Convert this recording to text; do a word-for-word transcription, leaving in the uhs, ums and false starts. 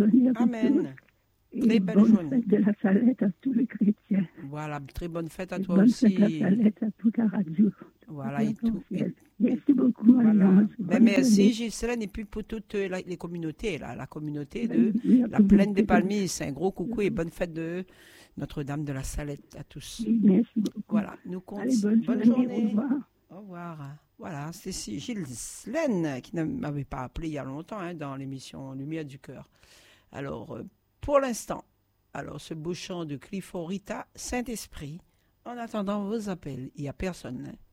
journée à vous Amen. tous. Très Et belle bonne journée. fête de la Salette à tous les chrétiens. Voilà, très bonne fête à Et toi bonne aussi. fête de la Salette à toute la radio. Voilà, et tout. Et, Merci beaucoup, voilà. Alliance. Ben, merci, Ghislaine, et puis pour toutes la, les communautés, là, la communauté de Oui, oui, la Plaine des communauté. Palmiers. Un gros coucou et bonne fête de Notre-Dame de la Salette à tous. Oui, merci beaucoup. Voilà, nous Allez, continuons. bonne, Bonne journée. journée. Au revoir. Au revoir. Voilà, c'est si Ghislaine qui ne m'avait pas appelé il y a longtemps hein, dans l'émission Lumière du Cœur. Alors, euh, pour l'instant, alors ce beau chant de Clifford Rita, Saint-Esprit, en attendant vos appels, il n'y a personne. Hein.